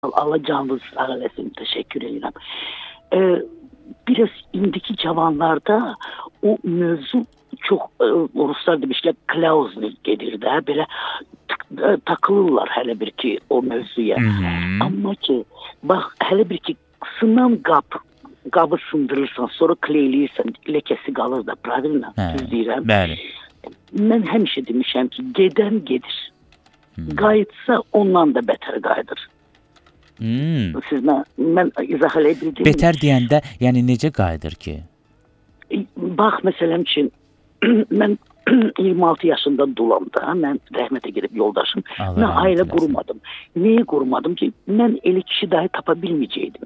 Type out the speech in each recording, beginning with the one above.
Allah canınızı sağ eləsin, teşekkür ederim. Biraz indiki cavanlarda o mövzu çok Ruslar demişler klauznik gelir də, belə takılırlar hələ bir ki o mövzuya. Amma ki, bax, hələ bir ki sınan qabı sındırırsan, sonra kleyləyirsən, ləkəsi qalır da, pravilna, düz deyirəm. Bəli. Mən həmişə demişəm ki, gedən gedir. Qayıtsa ondan da bətər qayıdır. Siz mən izah eləyə Betər deyəndə, yəni necə qayıdır ki? Bax, məsələn üçün, mən 26 yaşında dolamda, mən rəhmətə gedib yoldaşım, mən ailə qurmadım. Niyə qurmadım ki, mən elə kişi dahi tapa bilməyəcəkdim.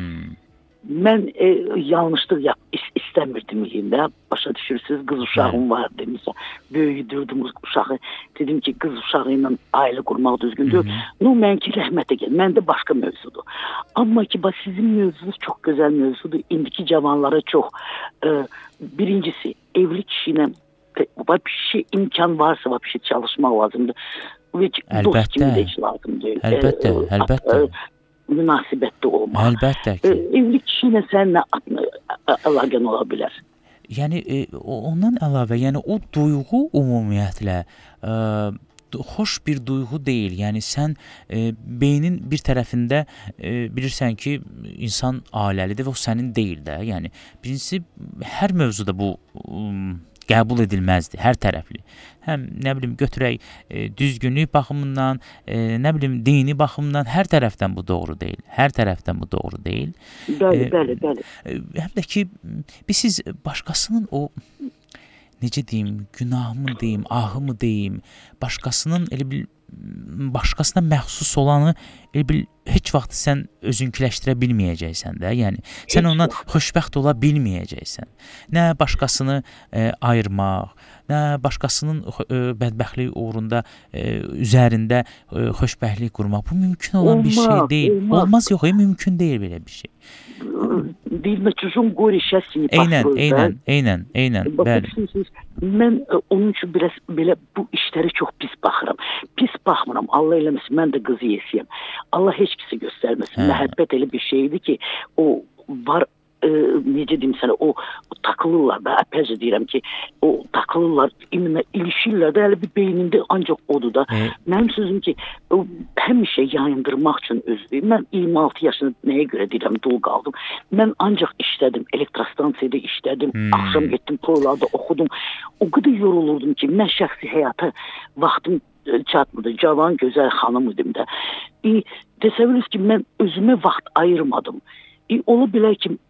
Mən yanlışlıq istəmirdim də, başa düşürsünüz, qız uşağım var demişsə, böyüdürdüm uşağı, dedim ki, qız uşağı ilə ailə qurmaq düzgündür. Mənki rəhmətə gel, məndə başqa mövzudur. Amma ki, sizin mövzunuz çox gözəl mövzudur, indiki cavanlara çox. Birincisi, evli kişi ilə bir şey imkan varsa, bir şey çalışmaq lazımdır. Dost kimi də heç lazım deyil. Əlbəttə. Münasibətdə olmaq. Əlbəttə ki. Evli kişi ilə səninlə əlaqən ola bilər. Yəni, ondan əlavə, yəni o duyğu ümumiyyətlə xoş bir duyğu deyil. Yəni, sən beynin bir tərəfində bilirsən ki, insan ailəlidir və o sənin deyil də. Yəni, birincisi, hər mövzuda bu qəbul edilməzdir, hər tərəfli. Həm, nə bilim, götürək düzgünlük baxımından, nə bilim, dini baxımından hər tərəfdən bu doğru deyil. Hər tərəfdən bu doğru deyil. Bəli. Həm də ki, siz başqasının o, necə deyim, günahımı deyim, ahımı deyim, başqasının elə bil, başqasına məxsus olanı elə bil, heç vaxt sən özünkiləşdirə bilməyəcəksən də. Yəni, sən ondan xoşbəxt ola bilməyəcəksən. Nə başqasını ayırmaq, nə başqasının bədbəxtlik uğrunda üzərində xoşbəxtlik qurmaq. Bu mümkün olan bir şey deyil. Olmaz, yox, mümkün deyil belə bir şey. Deyilmə, çocuğun qori şəssini baxırır. Eynən, bəli. Mən onun üçün belə bu işləri çox pis baxıram. Pis baxmıram, Allah eləməsin, mən də qızı yesiyəm. Allah heç kəsə göstərməsin. Məhəbbət elə bir şeydir ki, o var, necə deyim sənə, o takılırlar da, əpəcə deyirəm ki, o takılırlar, ilişirlər də, hələ bir beynində ancaq odur da. Mənim sözüm ki, həmişə yayındırmaq üçün özlüyüm. Mən 26 yaşında nəyə görə deyirəm, dul qaldım. Mən ancaq işlədim, elektrostansiyada işlədim, axşam getdim, toylarda oxudum. O qədər yorulurdum ki, mən şəxsi həyata vaxtım çatmırdı, cavan, gözəl xanım idim də. Təsəvvür ki, mən özümə vaxt ayırmadım. Ola bilər ki,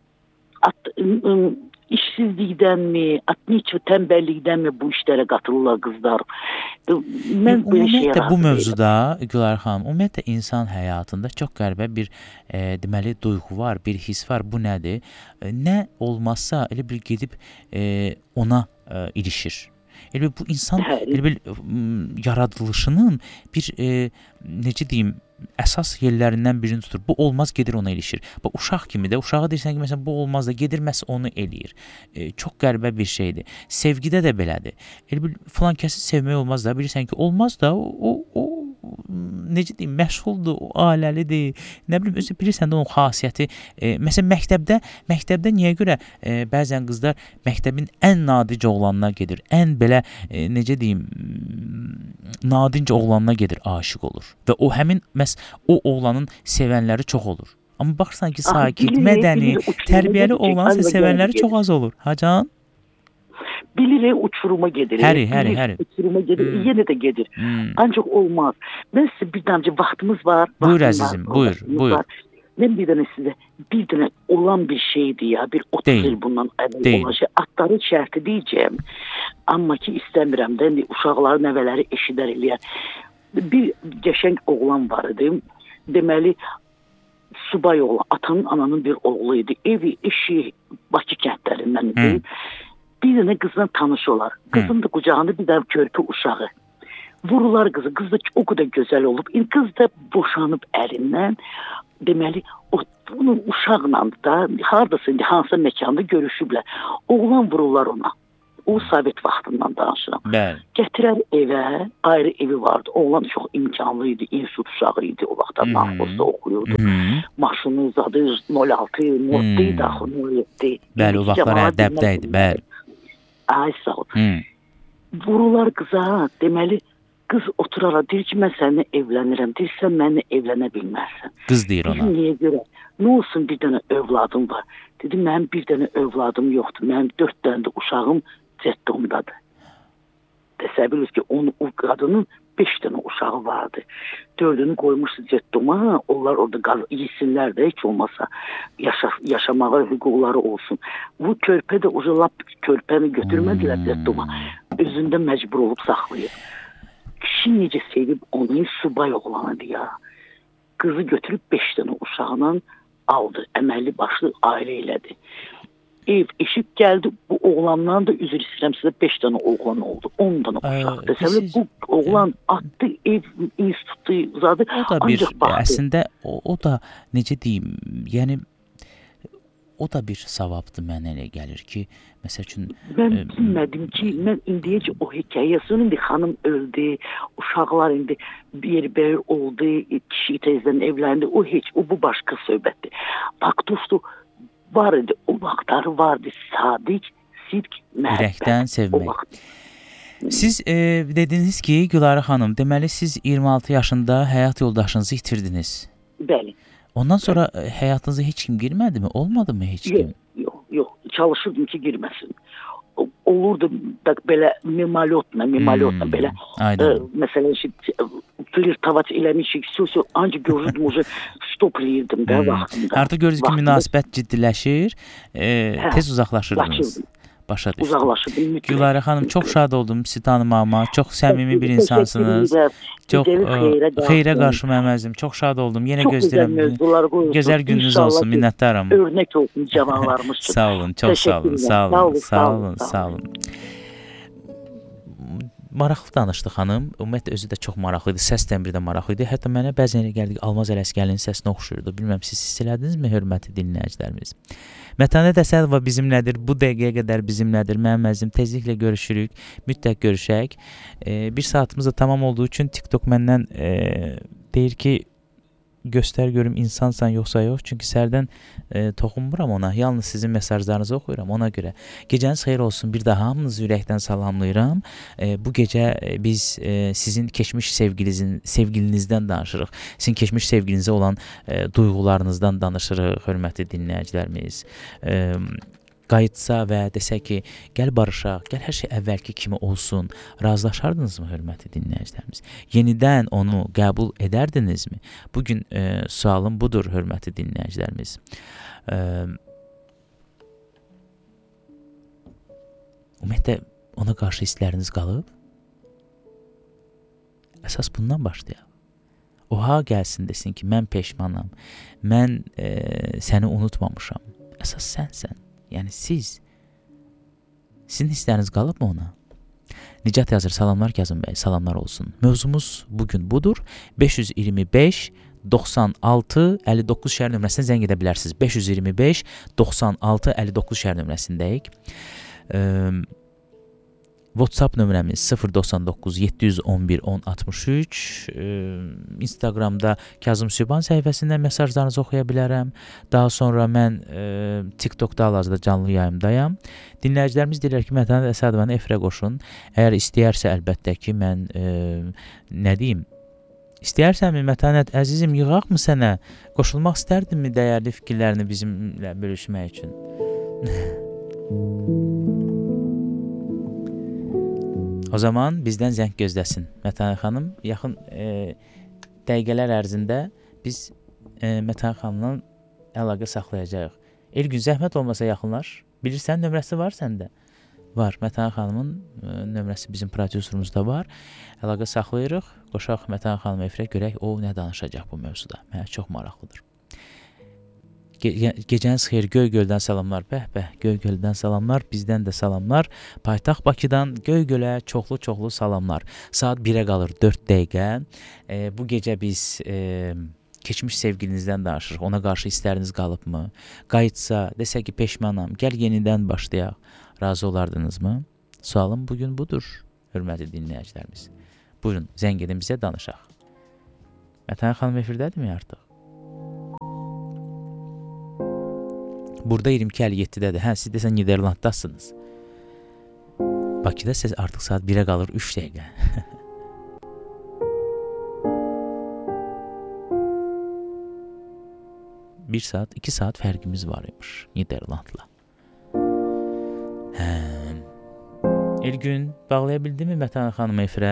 işsizlikdənmi, tənbəllikdənmi bu işlərə qatılırlar qızlar. Mən belə şey bu mövzuda, Gülar xanım, ümumiyyətlə insan həyatında çox qəribə bir deməli duyğu var, bir his var. Bu nədir? Nə olmazsa elə bir gedib ona ilişir. Elə bu insan elə bir yaradılışının bir necə deyim, əsas yerlərindən birini tutur. Bu olmaz, gedir ona ilişir. Bu uşaq kimi də, uşağa deyirsən ki, məsələn, bu olmaz da, gedir məhz onu eləyir. Çox qəribə bir şeydir. Sevgidə də belədir. Elə bir filan kəsi sevmək olmaz da, bilirsən ki, olmaz da, o necə deyim, məşğuldur, o ailəlidir. Nə bilim, özü bilirsən də onun xasiyyəti. Məsələn, məktəbdə niyə görə bəzən qızlar məktəbin ən nadic oğlanına gedir, ən belə, necə deyim, nadic oğlanına gedir, aşiq olur. Və o həmin, o oğlanın sevənləri çox olur. Amma baxırsan ki, sakit, mədəni, tərbiyəli oğlanın sevənləri çox az olur. Hacan? Bilir, uçuruma gedir. Həri. Uçuruma gedir, yenə də gedir. Ancaq olmaz. Mən sizə bir dənəcə vaxtımız var. Buyur əzizim, buyur. Mən bir dənə olan bir şeydir ya, bir 30 il bundan əvvəl olan şey. Atları şərti deyəcəyim. Amma ki, istəmirəm də, uşaqları, nəvələri eşidər eləyər. Bir qəşəng oğlan var idi. Deməli, subay oğlan, atanın, ananın bir oğlu idi. Evi, eşi, Bakı kəndlərindən idi. Bir dənə qızla tanış olar. Qızın da qucağında bir dənə körpü uşağı. Vurular qızı. Qız da o qədər gözəl olub. Qız da boşanıb ərindən. Deməli, bunun uşaqla da haradasa, hansısa məkanda görüşüblər. Oğlan vururlar ona. O Sovet vaxtından danışıram. Bəli. Gətirər evə, ayrı evi vardı. Oğlan çox imkanlı idi, institut uşağı idi. O vaxtda Narkozda oxuyurdu. Maşını zadı 06, moddi daxı 07. Bəli, o vaxtlar ədəbdə idi, bəli. Ay sağ ol. Vurular qıza, deməli, qız oturaraq deyir ki, mən səninlə evlənirəm. Deyir, sən mənimlə evlənə bilmərsən. Qız deyir ona. Niyə görə? Nə olsun, bir dənə övladım var. Dedi, mənim bir dənə övladım yoxdur. Mənim 4 dənə də uşağım cəddumdadır. Təsəvvür et ki, o qadının 5 dənə uşağı vardı. 4-ünü qoymuşdu cədduma, onlar orada yesinlər də, heç olmasa yaşamağa hüquqları olsun. Bu körpə də uca lap körpəni götürmədilər cədduma. Özündə məcbur olub saxlayıb. Kişi necə sevib onu, subay oğlanıdır ya. Qızı götürüb 5 dənə uşağla aldı, əməlli başlı ailə elədi. Ev eşib gəldi, bu oğlandan da üzr istəyirəm sizə 5 dənə oğlan oldu, 10 dənə uşaq. Təsəvvür, bu oğlan atdı, ev institutu zadı. O da bir, əslində o da necə deyim, yəni o da bir savabdır mənə elə gəlir ki, məsəl üçün mən bilmədim ki, mən indiyəcə o hekayəsinin indi xanım öldü, uşaqlar indi bir böyür oldu, kişi tezdən evləndi, o bu başqa söhbətdir. Bax dostu, var idi, o vaxtları vardı, sadiq, sidq, məhəbbət. Ürəkdən sevmək. Siz dediniz ki, Gülarə xanım, deməli siz 26 yaşında həyat yoldaşınızı itirdiniz. Bəli. Ondan sonra həyatınıza heç kim girmədi mi? Olmadı mı heç kim? Yox. Çalışırdım ki, girməsin. Olurdu belə mimalyotla belə. Məsələn, flirtovat eləmişik, söz ancaq görürdüm, stop eləyirdim də vaxtında. Artıq görürsünüz ki, münasibət ciddiləşir, tez uzaqlaşırdınız. Başa düşdüm. Uzaqlaşırdım mütləq. Gülarə xanım, çox şad oldum sizi tanımağıma. Çox səmimi bir insansınız. Çox xeyrə qarşı məməzim. Çox şad oldum. Yenə gözləyirəm. Gözəl gününüz olsun. Minnətdaram. Örnək olsun cavanlarımız üçün. Sağ olun, çox sağ olun. Sağ olun. Maraqlı danışdı xanım. Ümumiyyətlə özü də çox maraqlı idi. Səs təmbiri də maraqlı idi. Hətta mənə bəzən elə gəldi ki, Almaz Ələsgərlinin səsinə oxşuyurdu. Bilməm siz hiss elədinizmi, hörmətli dinləyicilərimiz? Mətanət Əsədova bizimlədir. Bu dəqiqəyə qədər bizimlədir. Mənim əzizim, tezliklə görüşürük. Mütləq görüşək. Bir saatımız da tamam olduğu üçün TikTok məndən deyir ki, göstər görüm insansan yoxsa yox. Çünki sərdən toxunmuram ona. Yalnız sizin mesajlarınızı oxuyuram ona görə. Gecəniz xeyir olsun. Bir daha hamınızı ürəkdən salamlayıram. Bu gecə biz sizin keçmiş sevgilinizdən danışırıq. Sizin keçmiş sevgilinizə olan duyğularınızdan danışırıq, hörmətli dinləyicilərimiz. Qayıtsa və desək ki, gəl barışaq, gəl hər şey əvvəlki kimi olsun, razılaşardınızmı, hörmətli dinləyicilərimiz? Yenidən onu qəbul edərdinizmi? Bugün sualım budur, hörmətli dinləyicilərimiz. Ümumiyyətlə, ona qarşı hissləriniz qalıb? Əsas bundan başlayaq. O ha gəlsin desin ki, mən peşmanam, mən səni unutmamışam. Əsas sənsən. Yəni sizin hissləriniz qalıbmı ona? Nicat yazır, salamlar Kazım bəy, salamlar olsun. Mövzumuz bugün budur. 525 96 59 şəhər nömrəsinə zəng edə bilərsiniz. 525 96 59 şəhər nömrəsindəyik. WhatsApp nömrəmiz 099 711 1063. Instagramda Kazım Sübhan səhifəsində mesajlarınızı oxuya bilərəm. Daha sonra mən TikTokda hal-hazırda canlı yayımdayam. Dinləyicilərimiz deyirlər ki, Mətanət Əsədovanı efirə qoşun. Əgər istəyərsə əlbəttə ki, mən nə deyim? İstəyirsənmi Mətanət, əzizim, yığaqmı sənə? Qoşulmaq istərdinmi dəyərli fikirlərini bizimlə bölüşmək üçün? O zaman bizdən zəng gözləsin. Mətanət xanım, yaxın dəqiqələr ərzində biz Mətanət xanımla əlaqə saxlayacağıq. Elgün, zəhmət olmasa yaxınlar. Bilirsən, nömrəsi var səndə? Var. Mətanət xanımın nömrəsi bizim prodüserumuzda var. Əlaqə saxlayırıq. Qoşaq Mətanət xanımı efirə görək, o nə danışacaq bu mövzuda. Mənə çox maraqlıdır. Gecəniz xeyir, Göygöldən salamlar, Göygöldən salamlar, bizdən də salamlar, paytaxt Bakıdan Göygölə çoxlu salamlar. Saat 1-ə qalır 4 dəqiqə. Bu gecə biz keçmiş sevgilinizdən danışırıq, ona qarşı hissləriniz qalıbmı? Qayıtsa, desək ki, peşmanam, gəl yenidən başlayaq, razı olardınızmı? Sualım bugün budur, hörmətli dinləyicilərimiz. Buyurun, zəng edin bizə danışaq. Mətən xanım efirdədirmi artıq? Burada 22:57-dədir. Hə, siz desən Niderlanddasınız. Bakıda siz artıq saat 1-ə qalır 3 dəqiqə. 1 saat, 2 saat fərqimiz var imiş Niderlandla. Hə. Elgün bağlaya bildimi Mətən xanım efirə?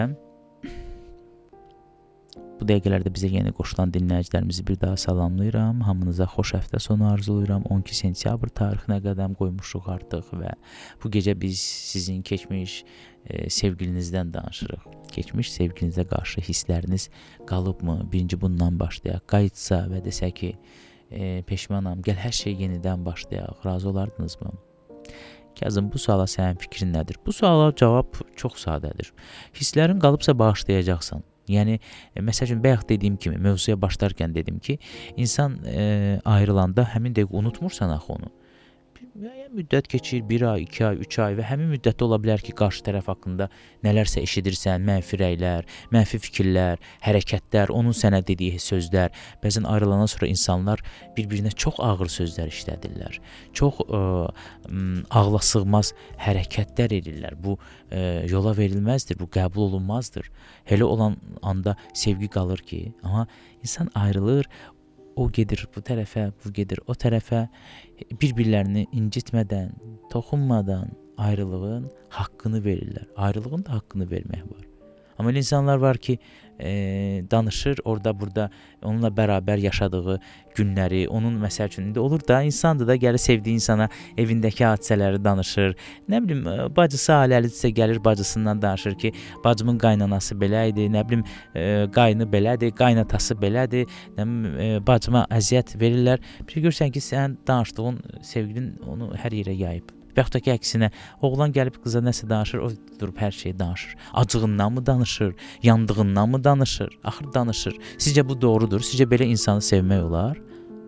Bu dəqiqələrdə bizə yeni qoşulan dinləyicilərimizi bir daha salamlayıram. Hamınıza xoş həftə sonu arzulayıram. 12 sentyabr tarixinə qədəm qoymuşuq artıq və bu gecə biz sizin keçmiş sevgilinizdən danışırıq. Keçmiş sevgilinizə qarşı hissləriniz qalıbmı? Birinci bundan başlayaq. Qayıtsa və desə ki, peşmanam, gəl hər şey yenidən başlayaq. Razı olardınızmı? Kazım, bu suala sənin fikrin nədir? Bu suala cavab çox sadədir. Hisslərin qalıbsa bağışlayacaqsan. Yəni, məsəl üçün, bayaq dediyim kimi, mövzuya başlarkən dedim ki, insan ayrılanda həmin dəqiq unutmursan axı onu. Müəyyən müddət keçir, 1 ay, 2 ay, 3 ay və həmin müddətdə ola bilər ki, qarşı tərəf haqqında nələrsə eşidirsən, mənfi rəylər, mənfi fikirlər, hərəkətlər, onun sənə dediyi sözlər. Bəzən ayrılandan sonra insanlar bir-birinə çox ağır sözlər işlədirlər. Çox ağla sığmaz hərəkətlər edirlər. Bu yola verilməzdir, bu qəbul olunmazdır. Elə olan anda sevgi qalır ki, amma insan ayrılır, o gedir bu tərəfə, bu gedir o tərəfə, bir-birlərini incitmədən, toxunmadan ayrılığın haqqını verirlər. Ayrılığın da haqqını vermək var. Amma elə insanlar var ki, danışır orada burada onunla bərabər yaşadığı günləri, onun məsəl üçün indi olur da, insandır da, gəlir sevdiyi insana evindəki hadisələri danışır. Nə bilim, bacısı ailəlidirsə gəlir bacısından danışır ki, bacımın qaynanası belə idi, nə bilim, qaynı belədir, qaynatası belədir, nə bilim, bacıma əziyyət verirlər. Bir görürsən ki, sən danışdığın sevgilin onu hər yerə yayıb. Və yaxud da ki, əksinə, oğlan gəlib qıza nəsə danışır, o durub hər şeyi danışır. Acığından mı danışır, yandığından mı danışır? Axır danışır. Sizcə bu doğrudur? Sizcə belə insanı sevmək olar?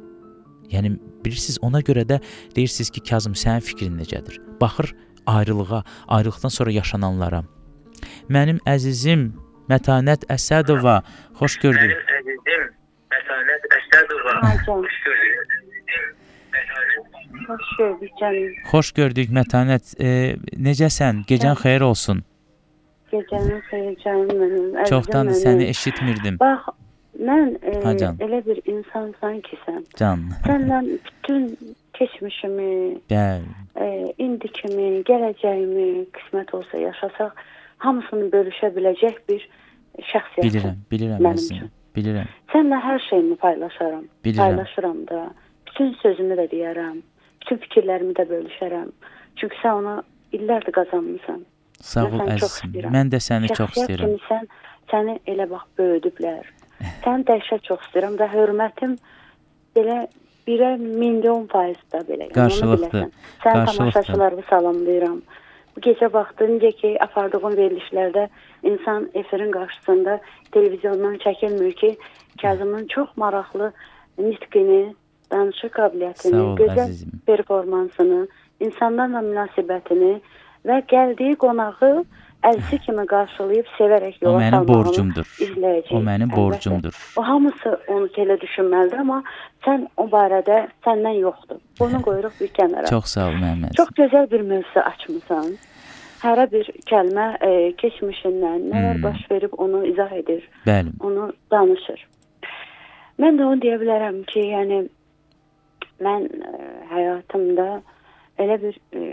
Yəni, bilirsiniz, ona görə də deyirsiniz ki, Kazım, sənin fikrin necədir? Baxır ayrılığa, ayrılıqdan sonra yaşananlara. Mənim əzizim Mətanət Əsədova, xoş gördük. Mənim əzizim Mətanət Əsədova, xoş gördük. Xoş gördük canım. Xoş gördük Mətanət. Necəsən? Gecən xeyir olsun. Gecənin xeyir canım mənim. Çoxdan səni eşitmirdim. Bax, mən elə bir insansan ki sən. Can. Səndən bütün keçmişimi, indikimi, gələcəyimi qismət olsa yaşasaq, hamısını bölüşə biləcək bir şəxsiyyətsən. Bilirəm əzizim. Bilirəm. Səninlə hər şeyimi paylaşaram. Paylaşıram da. Bütün sözümü də deyərəm. Bütün fikirlərimi də bölüşərəm. Çünki sən ona illərdir qazanmısan. Sağ ol əzizim. Mən də səni çox istəyirəm. Səni elə bax böyüdüblər. Səni dəhşət çox istəyirəm və hörmətim belə 1-ə milyon faiz da belə. Qarşılıqlı. Sən tamaşaçılarımı salamlayıram. Bu gecə baxdım ki, apardığım verilişlərdə insan efirin qarşısında televizyondan çəkilmir ki, Kazımın çox maraqlı nitqini, danışıq qabiliyyətini, gözəl performansını, insanlarla münasibətini və gəldiyi qonağı əlçi kimi qarşılayıb sevərək yola salmağını izləyəcək. O mənim borcumdur. O hamısı onu elə düşünməlidir, amma sən o barədə səndən yoxdur. Bunu qoyuruq bir kənara. Çox sağ ol Məhəmməd. Çox gözəl bir mövzu açmısan. Hərə bir kəlmə keçmişindən nələr baş verib onu izah edir. Bəli. Onu danışır. Mən də onu deyə bilərəm ki, yəni mən həyatımda elə bir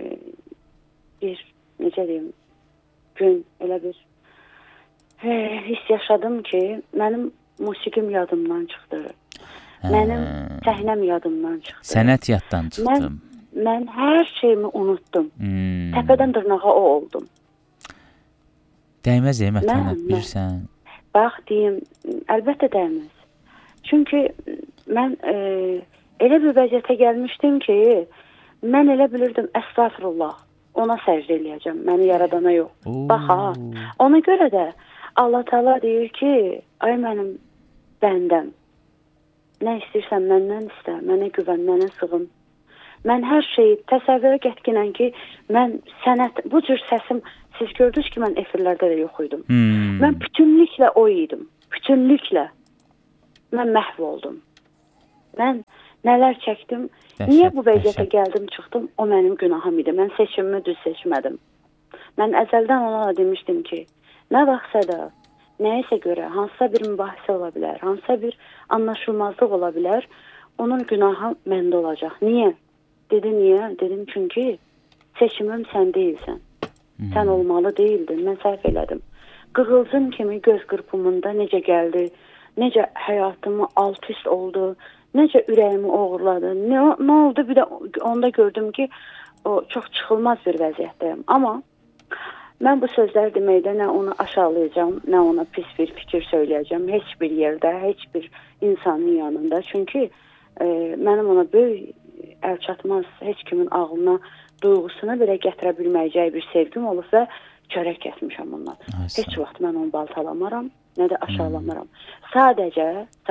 necə deyim, gün, elə bir hiss yaşadım ki, mənim musiqim yadımdan çıxdı. Mənim səhnəm yadımdan çıxdı. Sənət yaddan çıxdı. Mən hər şeyimi unutdum. Təpədən dırnağa o oldum. Dəyməz Mətanət, bilirsən? Bax, deyim, əlbəttə dəyməz. Çünki mən elə bir vəziyyətə gəlmişdim ki, mən elə bilirdim, əstəğfirullah, ona səcdə eləyəcəm, məni yaradana yox. Bax, ona görə də Allah Teala deyir ki, ay mənim bəndəm, nə istəyirsən məndən istə, mənə güvən, mənə sığın. Mən hər şeyi təsəvvürə gətirən ki, mən sənət, bu cür səsim, siz gördünüz ki, mən efirlərdə də yox idim. Mən bütünlüklə o idim. Bütünlüklə. Mən məhv oldum. Mən nələr çəkdim. Niyə bu vəziyyətə gəldim, çıxdım? O mənim günahım idi. Mən seçimimi düz seçmədim. Mən əzəldən ona demişdim ki, nə vaxtsa da, nəyisə görə, hansısa bir mübahisə ola bilər, hansısa bir anlaşılmazlıq ola bilər, onun günahı məndə olacaq. Niyə? Dedi, niyə? Dedim, çünki seçimim sən deyilsən. Sən olmalı deyildin, mən səhv elədim. Qığılcım kimi göz qırpımında necə gəldi, necə həyatımı alt-üst oldu, necə ürəyimi oğurladı, nə oldu? Bir də onda gördüm ki, o çox çıxılmaz bir vəziyyətdəyim. Amma mən bu sözləri deməkdə nə onu aşağılayacağım, nə ona pis bir fikir söyləyəcəm. Heç bir yerdə, heç bir insanın yanında. Çünki mənim ona böyük əlçatmaz, heç kimin ağlına, duyğusuna belə gətirə bilməyəcəyi bir sevgim olub və çörək kəsmişəm ondan. Heç vaxt mən onu baltalamaram, nə də aşağılamaram. Sadəcə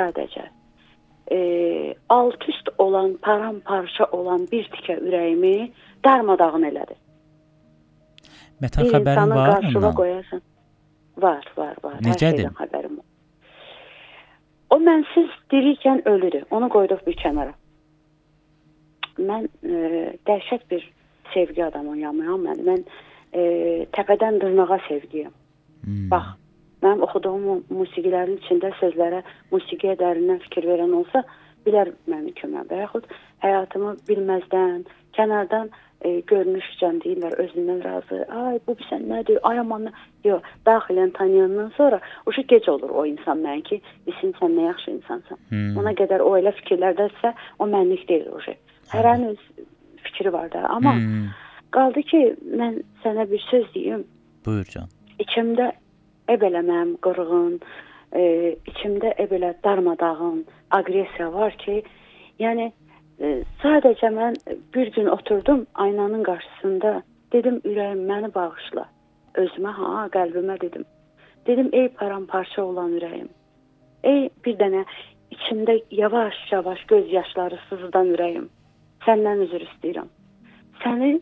alt-üst olan, paramparça olan bir tikə ürəyimi darmadağın elədi. Mətən xəbərin var ondan? Qoyasan. Var. Necədir? Hər şeydən xəbərim var. O mənsiz dirikən ölüdür. Onu qoyduq bir kənara. Mən dəhşət bir sevgi adamıyam. Mən təpədən dırnağa sevgiyəm. Bax, mənim oxuduğum musiqilərin içində sözlərə, musiqiyə dərindən fikir verən olsa, bilər mənim köməm. Və yaxud həyatımı bilməzdən, kənardan görmüşcən deyirlər, özündən razı. Ay, bu sən nədir? Ay, aman, yox, daxilən tanıyandan sonra o şey gec olur o insan mən ki, bilsin sən nə yaxşı insansan. Ona qədər o elə fikirlərdəsə, o mənlik deyil o şey. Hərənin öz fikri var da. Amma qaldı ki, mən sənə bir söz deyim. Buyur can. İçimdə əbələməm, qırğın, içimdə əbələ darmadağın, agresiya var ki, yəni sadəcə mən bir gün oturdum aynanın qarşısında, dedim ürəyim məni bağışla. Özümə, qəlbimə dedim. Dedim, ey paramparça olan ürəyim. Ey bir dənə içimdə yavaş-yavaş göz yaşları sızıdan ürəyim. Səndən üzr istəyirəm. Səni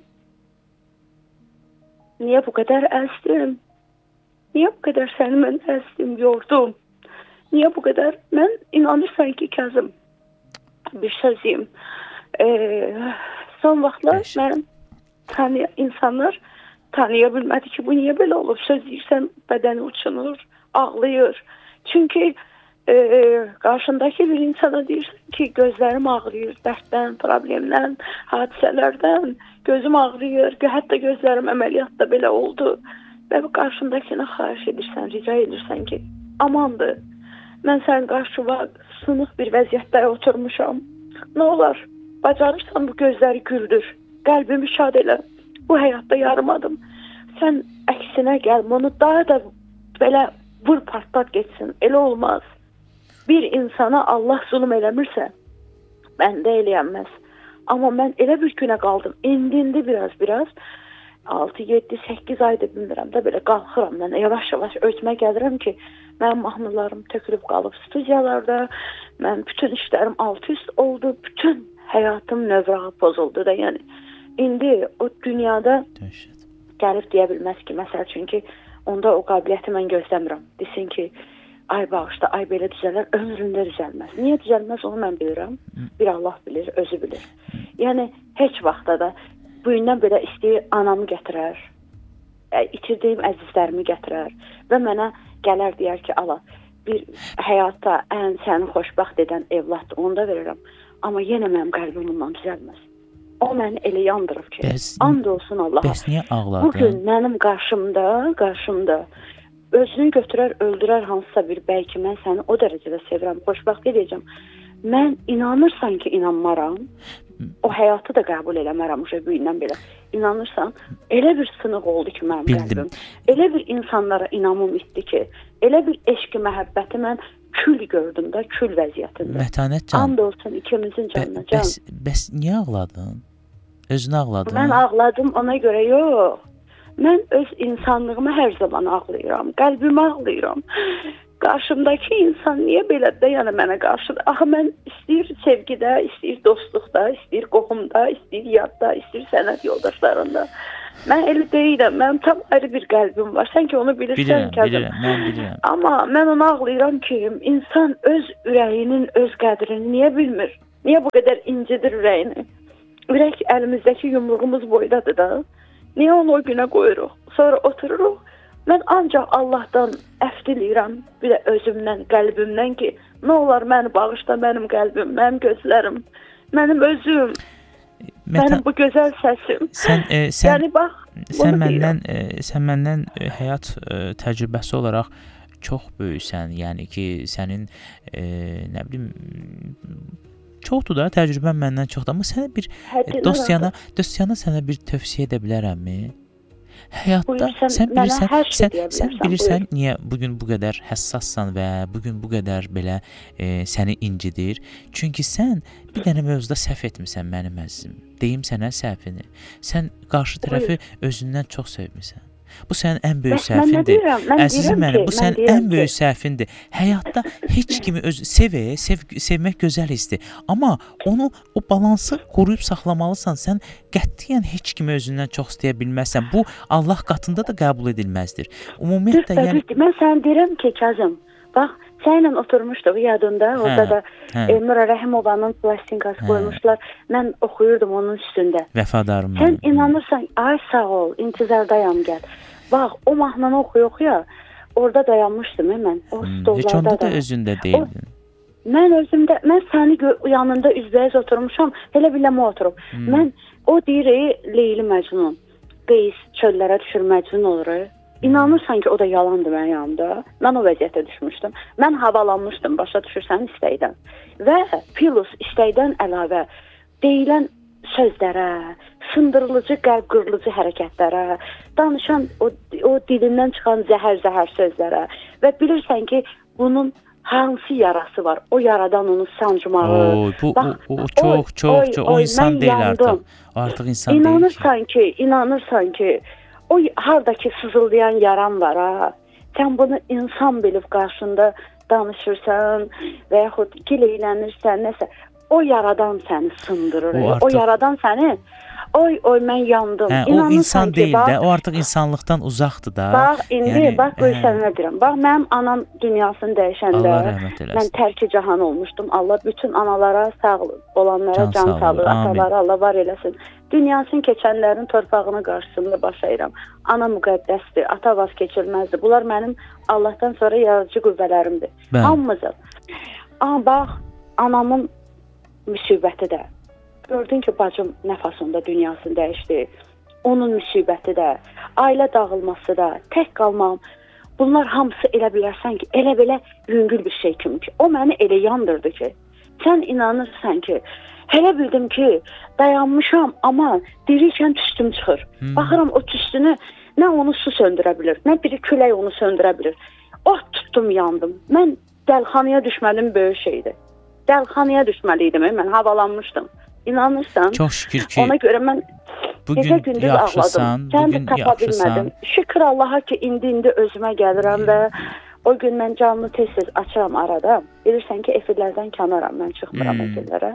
niyə bu qədər əzdim? Niyə bu qədər səni mən əzdim, yordum? Niyə bu qədər? Mən inanırsan ki, Kazım, bir sözüm. Son vaxtlar mən insanlar tanıya bilmədi ki, bu niyə belə olub? Söz deyirsən, bədəni uçunur, ağlayır. Çünki qarşındakı bir insana deyirsən ki, gözlərim ağrıyır, dərddən, problemdən, hadisələrdən, gözüm ağrıyır, hətta gözlərim əməliyyatda belə oldu. Və bu qarşındakına xahiş edirsən, rica edirsən ki, amandır, mən sənin qarşıma sınıq bir vəziyyətdə oturmuşam. Nə olar, bacarırsan bu gözləri güldür, qəlbimi şad elə, bu həyatda yarımadım. Sən əksinə gəl, onu daha da belə vur partlat geçsin, elə olmaz. Bir insana Allah zulüm eləmirsə, məndə eləyənməz. Amma mən elə bir günə qaldım, indindi biraz, 6, 7, 8 ayda bilmirəm də belə qalxıram, mən yavaş-yavaş özümə gəlirəm ki, mənim mahnılarım tökülüb qalıb studiyalarda, mən bütün işlərim alt-üst oldu, bütün həyatım növrağı pozuldu da, yəni indi o dünyada gəlib deyə bilməz ki, məsəl çünki onda o qabiliyyəti mən gözləmirəm. Desin ki, ay bağışda, ay belə düzələr, ömründə düzəlməz. Niyə düzəlməz onu mən bilirəm. Bir Allah bilir, özü bilir. Yəni, heç vaxtda da bu gündən belə istəyir anamı gətirər, itirdiyim əzizlərimi gətirər və mənə gələr deyər ki, ala, bir həyatda ən səni xoşbəxt edən evladdır, onu da verirəm. Amma yenə mənim qəlbim bundan düzəlməz. O məni elə yandırıb ki, and olsun Allaha. Bəs niyə ağladın? Bugün mənim qarşımda özünü götürər, öldürər hansısa bir bəy ki, mən səni o dərəcədə sevirəm, xoşbəxt edəcəm. Mən inanırsan ki, inanmaram, o həyatı da qəbul eləmərəm bu gündən belə. İnanırsan, elə bir sınıq oldu ki, mənim qəlbim. Elə bir insanlara inamım itdi ki, elə bir eşqi, məhəbbəti mən kül gördüm də, kül vəziyyətində. Mətanət can. And olsun ikimizin canına can. Bəs niyə ağladın? Özünü ağladın? Mən ağladım ona görə yox. Mən öz insanlığıma hər zaman ağlayıram. Qəlbimə ağlayıram. qarşımdakı insan niyə belə də yəni mənə qarşıdır? Axı mən istəyir sevgidə, istəyir dostluqda, istəyir qohumda, istəyir yadda, istəyir sənət yoldaşlarında. Mən elə deyiləm. Mənim tam ayrı bir qəlbim var. Sən ki onu bilirsən Kazım. Mən bilirəm. Amma mən ona ağlayıram ki, insan öz ürəyinin öz qədrini niyə bilmir? Niyə bu qədər incidir ürəyini? Ürək əlimizdəki yumruğumuz boydadır da. Niyə onu o günə qoyuruq? Sonra otururuq. Mən ancaq Allahdan əfv diləyirəm, bir də özümdən, qəlbimdən ki, nə olar məni bağışla, mənim qəlbim, mənim gözlərim, mənim özüm, mənim bu gözəl səsim. Yəni bax, sən məndən həyat təcrübəsi olaraq çox böyüksən. Yəni ki, sənin nə bilim çoxdur da, təcrübən məndən çoxdur. Amma sənə bir dostyana sənə bir tövsiyə edə bilərəmmi? Həyatda sən bilirsən niyə bugün bu qədər həssassan və bugün bu qədər belə səni incidir? Çünki sən bir dənə mövzuda səhv etmisən mənim əzizim. Deyim sənə səhvini. Sən qarşı tərəfi özündən çox sevmisən. Bu sənin ən böyük səhvindir. Əzizim mənim, bu sənin ən böyük səhvindir. Həyatda heç kimi sevmək gözəl hissdir. Amma o balansı qoruyub saxlamalısan. Sən qətiyyən heç kimi özündən çox istəyə bilməzsən. Bu Allah qatında da qəbul edilməzdir. Ümumiyyətlə yəni mən sənə deyirəm ki, Kazım, bax, səninlə oturmuşduq yadında. Orada da Nura Rəhimovanın plastinkası qoymuşlar. Mən oxuyurdum onun üstündə. Vəfadarım. Sən inanırsan, ay sağ ol, intizardayam gəl. Bax, o mahnını oxuya, orada dayanmışdım mən. O stollarda heç onda da özündə deyildin. Mən səni yanında üzbəyiz oturmuşam, elə biləmə oturub. Mən o deyir, Leyli Məcnun, Qeys çöllərə düşür Məcnun olur. İnanırsan ki, o da yalandır mənim yanımda. Mən o vəziyyətə düşmüşdüm. Mən havalanmışdım, başa düşürsən istəkdən. Və Pilus istəkdən əlavə deyilən sözlərə, sındırılıcı, qəlb qırılıcı hərəkətlərə, danışan o dilindən çıxan zəhər sözlərə və bilirsən ki, bunun hansı yarası var? O yaradan onu sancmağı. Çox, o insan deyil artıq. Artıq insan deyil. İnanırsan ki, o hardakı sızıldayan yaran var ha. Sən bunu insan bilib qarşında danışırsan və yaxud gileylənirsən, nəsə. O yaradan səni sındırır. O yaradan səni, oy mən yandım. O insan deyil də, o artıq insanlıqdan uzaqdır da. Bax, bax, qoy sənə deyirəm. Bax, mənim anam dünyasını dəyişəndə mən tərki cahan olmuşdum. Allah bütün analara sağ olanlara can sağlığı, atalara Allah var eləsin. Dünyasını keçənlərin torpağını qarşısında baş əyirəm. Ana müqəddəsdir, ata vaz keçilməzdir. Bunlar mənim Allahdan sonra yaradıcı qüvvələrimdir. Hamımızın. Amma bax, anamın müsibəti də. Gördün ki, bacım nəfəsində dünyasını dəyişdi. Onun müsibəti də, ailə dağılması da, tək qalmam. Bunlar hamısı elə bilərsən ki, elə belə yüngül bir şey kimi ki. O məni elə yandırdı ki, sən inanırsan ki, hələ bildim ki, dayanmışam, amma dirikən tüstüm çıxır. Baxıram o tüstünü, nə onu su söndürə bilir, nə biri külək onu söndürə bilir. Tutdum, yandım. Mən dəlxanaya düşmədim böyük şeydir. Dəlxanaya düşməliydim, mən havalanmışdım. İnanırsan? Çox şükür ki, ona görə mən bugün yaxşısan, bugün yaxşısan. Şükür Allaha ki, indi özümə gəlirəm və o gün mən canlı tez-tez açıram arada. Bilirsən ki, efirlərdən kənaram, mən çıxmıram efirlərə.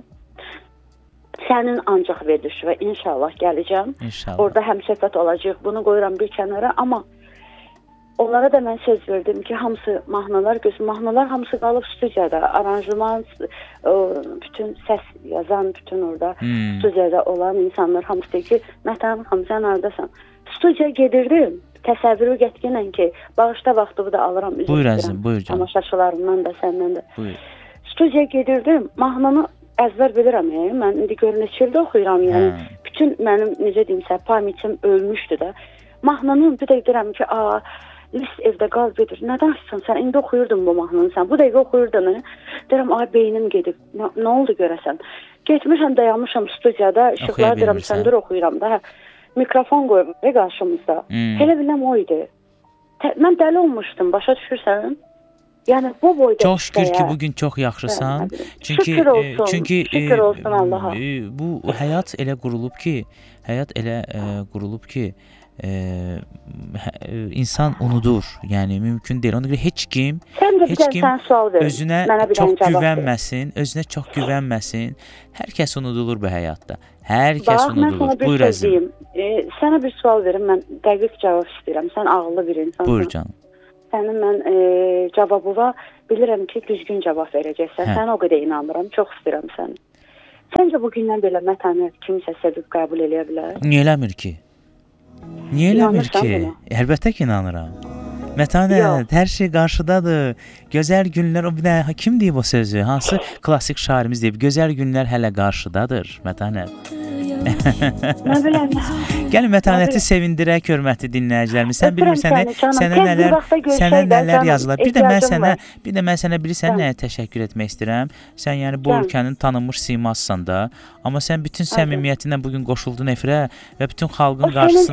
Sənin ancaq veriliş və inşallah gələcəm. Orada həmsöhbət olacaq, bunu qoyuram bir kənara, amma onlara da mən söz verdim ki, hamısı mahnılar hamısı qalıb studiyada, aranjman, bütün səs yazan, bütün orada studiyada olan insanlar hamısı deyir ki, Mətəm, sən haradasan? Studiyaya gedirdim, təsəvvürü gətkənən ki, bağışda vaxtımı da alıram, buyur canım. Tamaşaçılarımdan da, səndən də. Studiyaya gedirdim, mahnını əzbər bilirəm, mən indi gör neçə ildə oxuyuram, yəni bütün mənim, necə deyimsə, pamitim ölmüşdü də. Mahnının bir də deyirəm ki, list evdə qal gedir. Nədən açsan? Sən indi oxuyurdun bu mahnını sən. Bu dəqiqə oxuyurdun. Deyirəm, beynim gedib. Nə oldu görəsən? Getmişəm, dayanmışam studiyada. İşıqlar deyirəm, səndür oxuyuram da. Mikrofon qoyum qarşımızda. Elə biləm o idi. Mən dəli olmuşdum, başa düşürsən? Yəni bu boyda. Çox şükür ki, bugün çox yaxşısan. Şükür olsun Allaha. Bu həyat elə qurulub ki, insan unudur. Yəni mümkün deyil. Ona görə heç kim özünə çox güvənməsin, Hər kəs unudulur bu həyatda. Hər kəs unudulur. Buyur əzizim. Sənə bir sual verim, mən dəqiq cavab istəyirəm. Sən ağıllı bir insansan. Buyur canım. Sənin mən cavabına bilirəm ki, düzgün cavab verəcəksən. Sənə o qədər inanmıram, çox istəyirəm səni. Səncə bu gündən belə mətanət kimsə sevib qəbul eləyə bilər? Niyə eləmir ki? Əlbəttə ki, inanıram. Mətanət, hər şey qarşıdadır. Gözəl günlər, kim deyib o sözü? Hansı klassik şairimiz deyib? Gözəl günlər hələ qarşıdadır, Mətanət. Nə biləm. Gəlin Mətanəti sevindirək, hörmətli dinləyicilərimiz. Sən bilmirsən, sənə nələr yazılar. Bir də mən sənə bilirsən nəyə təşəkkür etmək istəyirəm. Sən yəni bu ölkənin tanınmış simasısan da, amma sən bütün səmimiyyətinlə bugün qoşuldun efirə və bütün xalqın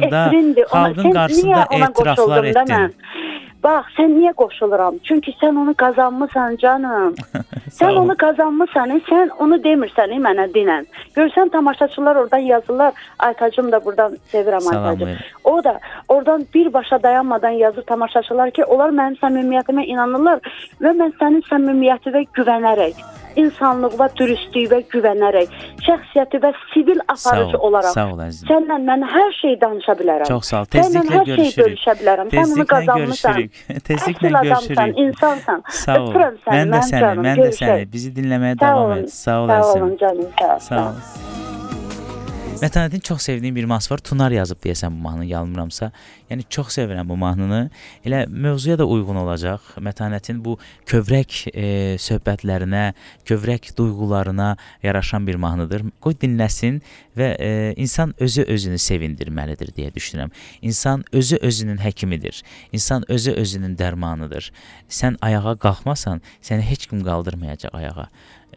qarşısında etiraflar etdin. Bax, sən niyə qoşuluram? Çünki sən onu qazanmısan canım. Sən onu qazanmısan, sən onu demirsən mənə dinən. Görsən tamaşaçılar oradan yazırlar. Aytacım da buradan sevirəm Aytacım. O da oradan birbaşa dayanmadan yazır tamaşaçılar ki, onlar mənim səmimiyyətimə inanırlar və mən sənin səmimiyyətinə güvənərək, insanlığa, dürüstlüyünə güvənərək, şəxsiyyətinə sivil aparıcı olaraq sənlə mən hər şey danışa bilərəm. Çox sağ ol. Tezliklə görüşürük. Sən onu qazanmısan. Tezliklə görüşürük. İnsansan. Sağ ol. Mən də səni. Bizi dinləməyə davam et. Sağ ol əzizim. Sağ olun canım. Sağ ol. Mətanətin çox sevdiyim bir mahnısı var. Tunar yazıb deyəsən bu mahnını, yanılmıramsa. Yəni çox sevirəm bu mahnını. Elə mövzuya da uyğun olacaq. Mətanətin bu kövrək söhbətlərinə, kövrək duyğularına yaraşan bir mahnıdır. Qoy dinləsin və insan özünü sevindirməlidir deyə düşünürəm. İnsan özünün həkimidir. İnsan özünün dərmanıdır. Sən ayağa qalxmasan, səni heç kim qaldırmayacaq ayağa.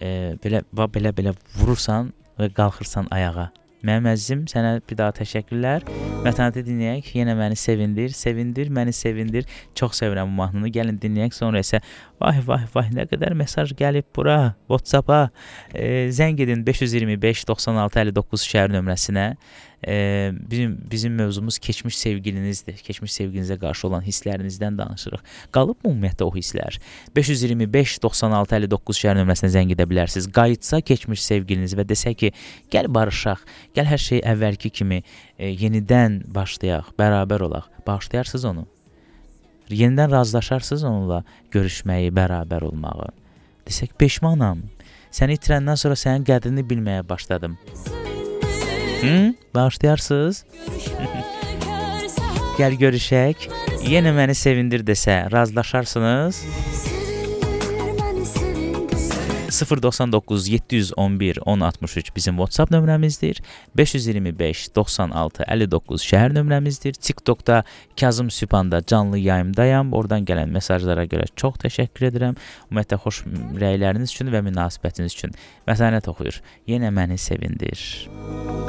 Belə vurursan və qalxırsan ayağa. Mənim əzizim, sənə bir daha təşəkkürlər. Mətanəti dinləyək, yenə məni sevindir, məni sevindir. Çox sevirəm bu mahnını. Gəlin dinləyək, sonra isə vay, nə qədər mesaj gəlib bura, WhatsApp-a. Zəng edin 525 96 59 şəhər nömrəsinə. Bizim mövzumuz keçmiş sevgilinizdir. Keçmiş sevgilinizə qarşı olan hisslərinizdən danışırıq. Qalıbmı ümumiyyətlə o hisslər? 525 96 59 şəhər nömrəsinə zəng edə bilərsiniz. Qayıtsa keçmiş sevgiliniz və desə ki, gəl barışaq, gəl hər şey əvvəlki kimi yenidən başlayaq, bərabər olaq. Bağışlayarsınız onu. Yenidən razılaşarsınız onunla görüşməyi, bərabər olmağı. Desək, peşmanam. Səni itirəndən sonra sənin qədrini bilməyə başladım. Bağışlayarsınız? Gəl görüşək. Yenə məni sevindir desə, razılaşarsınız. 099 711 1063 bizim WhatsApp nömrəmizdir. 525 96 59 şəhər nömrəmizdir. TikTokda Kazım Sübhanda canlı yayımdayam. Oradan gələn mesajlara görə çox təşəkkür edirəm. Ümumiyyətlə xoş rəyləriniz üçün və münasibətiniz üçün. Mətanət oxuyur. Yenə məni sevindir.